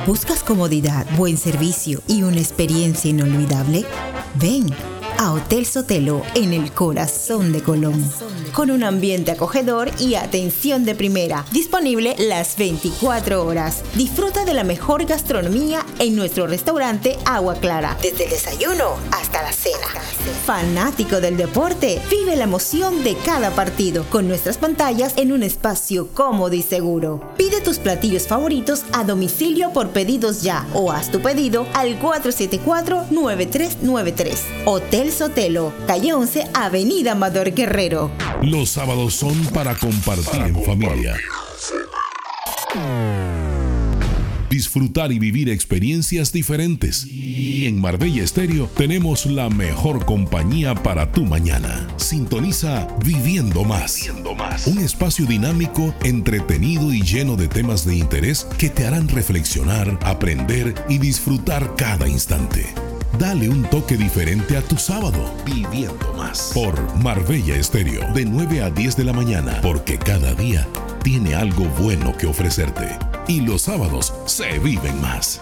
¿Buscas comodidad, buen servicio y una experiencia inolvidable? Ven a Hotel Sotelo en el corazón de Colón, con un ambiente acogedor y atención de primera, disponible las 24 horas. Disfruta de la mejor gastronomía en nuestro restaurante Agua Clara, desde el desayuno hasta la cena. Fanático del deporte, vive la emoción de cada partido con nuestras pantallas en un espacio cómodo y seguro. Pide tus platillos favoritos a domicilio por pedidos ya o haz tu pedido al 474-9393. Hotel Sotelo, calle 11, Avenida Amador Guerrero. Los sábados son para compartir en familia. Disfrutar y vivir experiencias diferentes. Y en Marbella Estéreo tenemos la mejor compañía para tu mañana. Sintoniza Viviendo Más. Un espacio dinámico, entretenido y lleno de temas de interés que te harán reflexionar, aprender y disfrutar cada instante. Dale un toque diferente a tu sábado. Viviendo Más. Por Marbella Estéreo, de 9 a 10 de la mañana, porque cada día tiene algo bueno que ofrecerte. Y los sábados se viven más.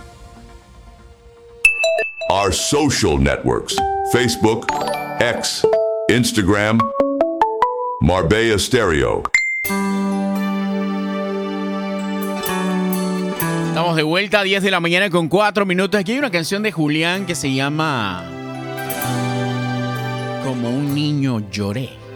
Our social networks: Facebook, X, Instagram, Marbella Stereo. Estamos de vuelta a 10 de la mañana con 4 minutos. Aquí hay una canción de Julián que se llama Como un niño lloré.